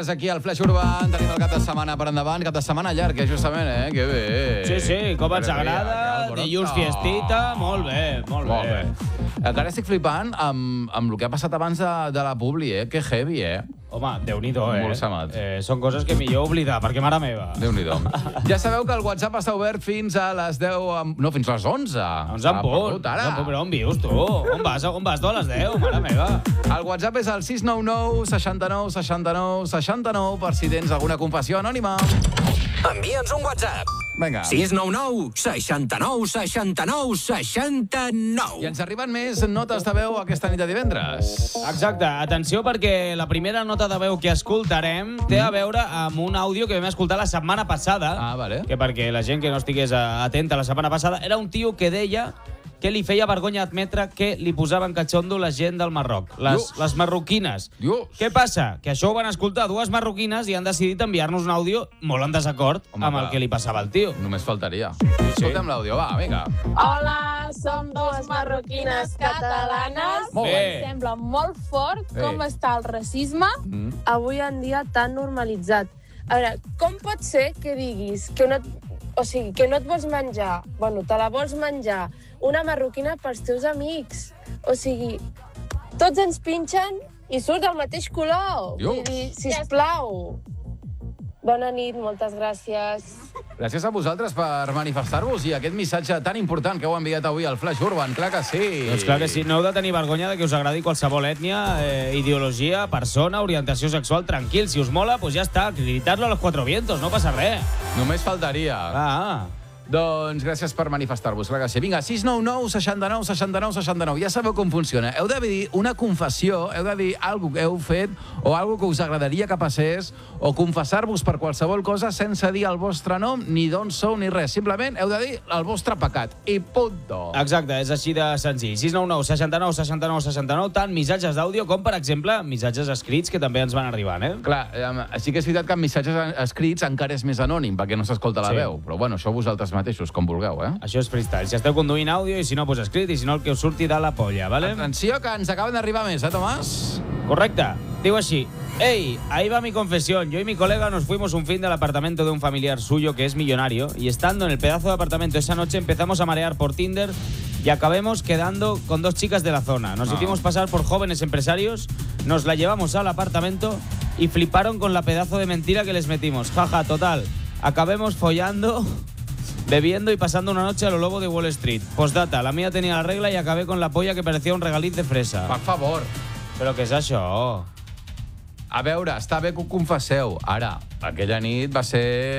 Aquí al Flash Urban tenim el cap de setmana per endavant, cap de setmana llarg, justament, Que bé. Sí, com ens agrada, dilluns fiestita, molt bé. Encara estic flipant amb el que ha passat abans de la publi, Que heavy, Home, Déu-n'hi-do, Molt samat. Són coses que millor oblidar, perquè mare meva. Déu-n'hi-do. Ja sabeu que el WhatsApp està obert fins a les 10... No, fins a les 11. 11 en punt. Però on vius, tu? On vas tu a les 10, mare meva? El WhatsApp és el 699 69 69 69 per si tens alguna confessió anònima. Envia'ns un WhatsApp. Vinga. 699 69 69 69. I ens arriben més notes de veu aquesta nit de divendres. Exacte. Atenció, perquè la primera nota de veu que escoltarem té a veure amb un àudio que vam escoltar la setmana passada. Vale. Que perquè la gent que no estigués atenta la setmana passada, era un tio que deia que li feia vergonya admetre que li posaven catxondo la gent del Marroc, les marroquines. Dios. Què passa? Que això ho van escoltar dues marroquines i han decidit enviar-nos un àudio molt en desacord amb el que li passava al tio. Només faltaria. Escolta'm l'àudio, va, vinga. Hola, som dues marroquines catalanes. Molt bé. Em sembla molt fort com està el racisme avui en dia tan normalitzat. A veure, com pot ser que diguis que no et vols menjar, te la vols menjar, una marroquina pels teus amics? O sigui, tots ens pinxen i surt del mateix color. Vull dir, sisplau. Bona nit, moltes gràcies. Gràcies a vosaltres per manifestar-vos i aquest missatge tan important que heu enviat avui al Flash Urban. Clar que sí. Doncs clar que sí. No heu de tenir vergonya de que us agradi qualsevol ètnia, ideologia, persona, orientació sexual. Tranquil, si us mola, doncs ja està. Gritar-lo a los cuatro vientos, no passa res. Només faltaria. Doncs gràcies per manifestar-vos, clar que sí. Vinga, 699 69 69 69. Ja sabeu com funciona. Heu de dir una confessió, heu de dir alguna que heu fet o alguna que us agradaria que passés o confessar-vos per qualsevol cosa sense dir el vostre nom, ni d'on sou, ni res. Simplement heu de dir el vostre pecat. I punto. Exacte, és així de senzill. 699 69 69 69, tant missatges d'àudio com, per exemple, missatges escrits que també ens van arribant, Clar, sí que és veritat que amb missatges escrits encara és més anònim, perquè no s'escolta la veu. Però bueno, això vosaltres mateixos, com vulgueu, Això és freestyle. Si esteu conduint àudio i si no, pues escrit, i si no, el que us surti de la polla, ¿vale? Atenció, que ens acaben d'arribar més, Tomàs? Correcte. Diu així: Hey, ahí va mi confesión. Yo y mi colega nos fuimos un fin del apartamento de un familiar suyo que es millonario y estando en el pedazo de apartamento esa noche empezamos a marear por Tinder y acabemos quedando con dos chicas de la zona. Nos hicimos pasar por jóvenes empresarios, nos la llevamos al apartamento y fliparon con la pedazo de mentira que les metimos. Jaja, total. Acabemos follando, bebiendo y pasando una noche a lo lobo de Wall Street. Postdata, la mía tenía la regla y acabé con la polla que parecía un regalit de fresa. Per favor. Però què és això? A veure, està bé que ho confesseu. Ara, aquella nit va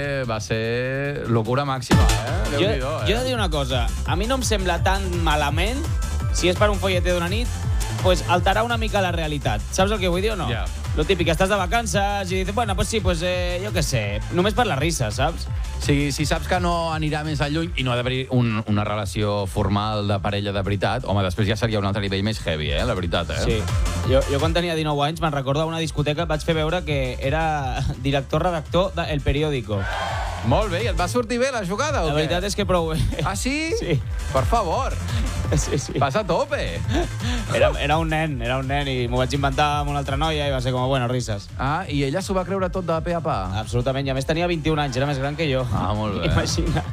ser locura màxima, Déu-n'hi-do, Jo he de dir una cosa. A mi no em sembla tan malament, si és per un folleter d'una nit, pues alterar una mica la realitat. Saps el que vull dir o no? Ja. Lo típic, estàs de vacances i dius, bueno, pues sí, pues jo què sé, només per la risa, saps? Si saps que no anirà més lluny i no ha d'haver una relació formal de parella de veritat, home, després ja seria un altre nivell més heavy, la veritat, Sí. Jo quan tenia 19 anys me'n recordo a una discoteca vaig fer veure que era director-redactor d'El Periódico. Molt bé, i et va sortir bé la jugada o què? La veritat és que prou bé. Ah, sí? Sí. Per favor. Sí. Vas a tope. Era un nen i m'ho vaig inventar amb una altra noia i va ser com, bueno, risses. Ah, i ella s'ho va creure tot de pe a pa? Absolutament, i a més tenia 21 anys, era més gran que jo. Ah, molt bé. Imagina.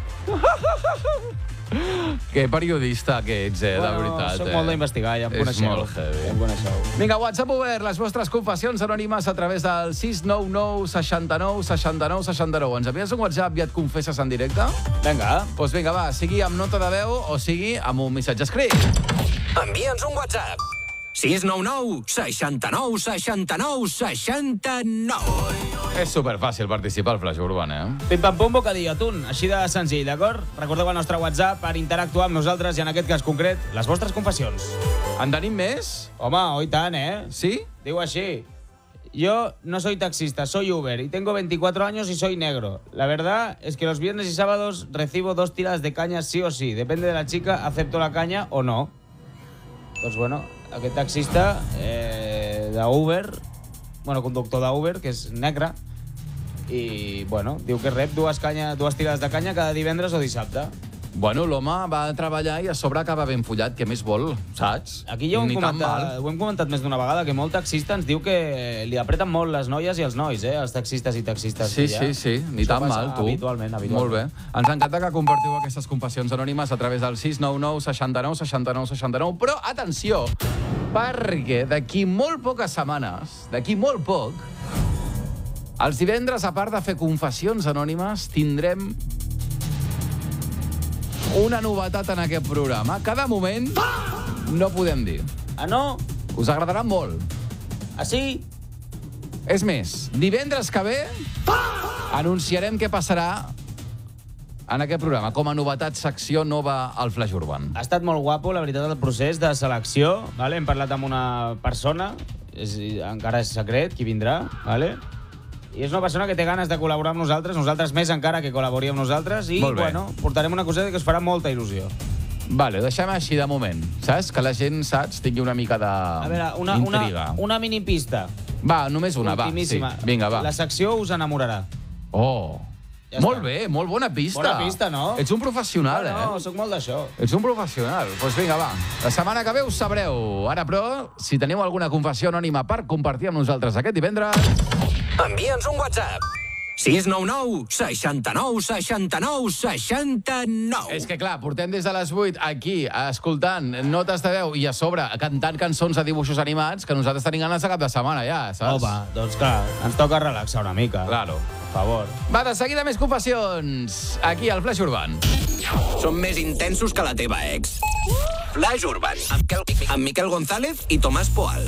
Que periodista que ets, de veritat. Soc molt d'investigar, ja em coneixeu. És molt heavy. Ja em coneixeu. Vinga, WhatsApp obert, les vostres confessions anònimes a través del 699 69 69 69. Ens envies un WhatsApp i et confesses en directe? Vinga. Doncs vinga, va, sigui amb nota de veu o sigui amb un missatge escrit. Envia'ns un WhatsApp. 699 69 69 69. És superfàcil participar al Flash Urban, Pim-pam-pum, bocadillo, atún. Així de senzill, d'acord? Recordeu el nostre WhatsApp per interactuar amb nosaltres i en aquest cas concret, les vostres confessions. En tenim més? Home, oi tant, Sí? Diu així: Yo no soy taxista, soy Uber y tengo 24 años y soy negro. La verdad es que los viernes y sábados recibo 2 tiradas de caña sí o sí. Depende de la chica, acepto la caña o no. Doncs bueno, aquest taxista d'Uber, conductor d'Uber, que és negre, i, diu que rep 2 tirades de canya cada divendres o dissabte. Bueno, l'home va treballar i a sobre acaba ben follat. Què més vol, saps? Aquí ja ho hem comentat més d'una vegada, que molt taxista ens diu que li apreten molt les noies i els nois, els taxistes i taxistes. Sí, ni tan mal, tu. Habitualment. Molt bé. Ens encanta que compartiu aquestes confessions anònimes a través del 699 69 69 69. Però, atenció, perquè d'aquí molt poques setmanes, d'aquí molt poc, els divendres, a part de fer confessions anònimes, tindrem una novetat en aquest programa que de moment no podem dir. Ah, no? Us agradarà molt. Ah, sí? És més, divendres que ve anunciarem què passarà en aquest programa, com a novetat secció nova al Flash Urban. Ha estat molt guapo, la veritat, el procés de selecció. Vale? Hem parlat amb una persona, encara és secret qui vindrà, vale? I és una persona que té ganes de col·laborar amb nosaltres més encara que col·labori amb nosaltres, i bueno, portarem una coseta que us farà molta il·lusió. Vale, ho deixem així de moment, saps? Que la gent, saps, tingui una mica d'intriga. A veure, una mini pista. Va, només una, ultimíssima. Va. Sí. Vinga, va. La secció us enamorarà. Oh, ja molt bé, molt bona pista. Bona pista, no? Ets un professional, No, sóc molt d'això. Ets un professional. Doncs vinga, va. La setmana que ve us sabreu. Ara, però, si teniu alguna confessió anònima per compartir amb nosaltres aquest divendres... Envia'ns un WhatsApp. 699 69 69 69. És que, clar, portem des de les 8 aquí, escoltant notes de veu i a sobre cantant cançons de dibuixos animats que nosaltres tenim ganes de cap de setmana, ja, saps? Home, doncs clar, ens toca relaxar una mica. Claro. Per favor. Va, de seguida més confessions, aquí al Flash Urban. Som més intensos que la teva ex. Flash Urban, amb Miquel González i Tomàs Poal.